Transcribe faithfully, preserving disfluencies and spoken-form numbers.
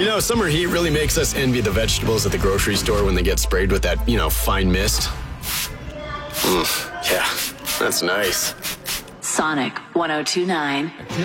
You know, summer heat really makes us envy the vegetables at the grocery store when they get sprayed with that, you know, fine mist. Mm, yeah, that's nice. Sonic one oh two nine.